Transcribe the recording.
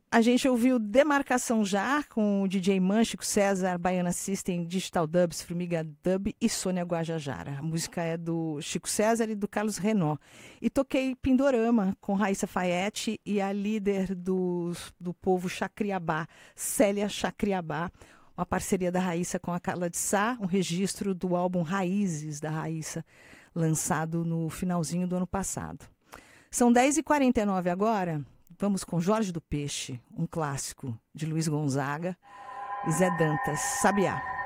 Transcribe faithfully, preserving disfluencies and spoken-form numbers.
A gente ouviu Demarcação Já com o D J Man, Chico César, Baiana System, Digital Dubs, Formiga Dub e Sônia Guajajara. A música é do Chico César e do Carlos Renault. E toquei Pindorama com Raíssa Faete e a líder do, do povo Chacriabá, Célia Chacriabá, uma parceria da Raíssa com a Carla de Sá, um registro do álbum Raízes da Raíssa, lançado no finalzinho do ano passado. São dez e quarenta e nove agora. Vamos com Jorge do Peixe, um clássico de Luiz Gonzaga e Zé Dantas, Sabiá.